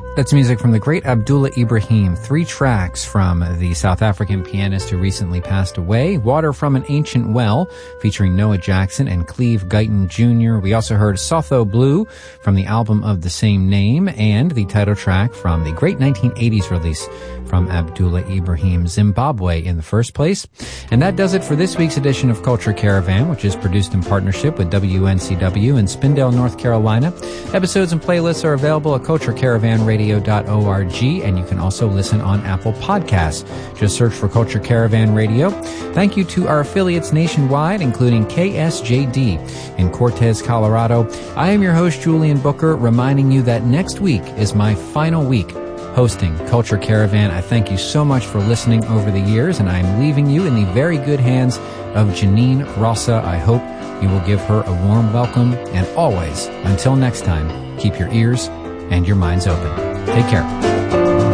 That's music from the great Abdullah Ibrahim. 3 tracks from the South African pianist who recently passed away. Water from an Ancient Well, featuring Noah Jackson and Cleve Guyton Jr. We also heard Sotho Blue from the album of the same name, and the title track from the great 1980s release from Abdullah Ibrahim, Zimbabwe in the first place. And that does it for this week's edition of Culture Caravan, which is produced in partnership with WNCW in Spindale, North Carolina. Episodes and playlists are available at culturecaravanradio.org, and you can also listen on Apple Podcasts. Just search for Culture Caravan Radio. Thank you to our affiliates nationwide, including KSJD in Cortez, Colorado. I am your host, Julian Booker, reminding you that next week is my final week hosting Culture Caravan. I thank you so much for listening over the years, and I'm leaving you in the very good hands of Janine Rossa. I hope you will give her a warm welcome, and always, until next time, keep your ears and your minds open. Take care.